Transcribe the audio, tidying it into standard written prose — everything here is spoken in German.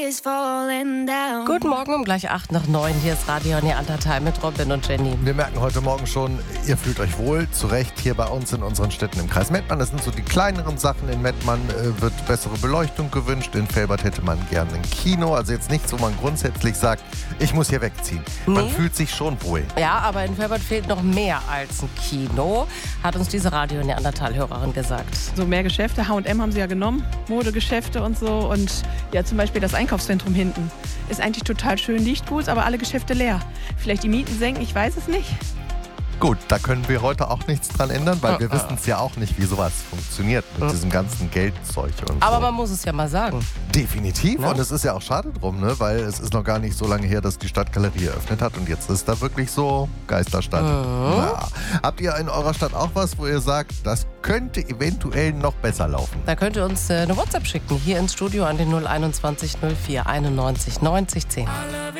Guten Morgen um gleich 8 nach 9. Hier ist Radio Neandertal mit Robin und Jenny. Wir merken heute Morgen schon, ihr fühlt euch wohl, zu Recht hier bei uns in unseren Städten im Kreis Mettmann. Das sind so die kleineren Sachen. In Mettmann wird bessere Beleuchtung gewünscht. In Velbert hätte man gerne ein Kino. Also jetzt nichts, wo man grundsätzlich sagt, ich muss hier wegziehen. Man fühlt sich schon wohl. Ja, aber in Velbert fehlt noch mehr als ein Kino, hat uns diese Radio Neandertal-Hörerin gesagt. So mehr Geschäfte, H&M haben sie ja genommen, Modegeschäfte und so. Und ja, zum Beispiel das Einkaufszentrum hinten ist eigentlich total schön, liegt gut, aber alle Geschäfte leer. Vielleicht die Mieten senken, ich weiß es nicht. Gut, da können wir heute auch nichts dran ändern, weil wir wissen es ja auch nicht, wie sowas funktioniert mit diesem ganzen Geldzeug und Aber so. man muss es ja mal sagen. Definitiv. Ja. Und es ist ja auch schade drum, ne? Weil es ist noch gar nicht so lange her, dass die Stadtgalerie eröffnet hat und jetzt ist da wirklich so Geisterstadt. Ja. Habt ihr in eurer Stadt auch was, wo ihr sagt, das könnte eventuell noch besser laufen? Da könnt ihr uns eine WhatsApp schicken, hier ins Studio an den 021 04 91 90 10.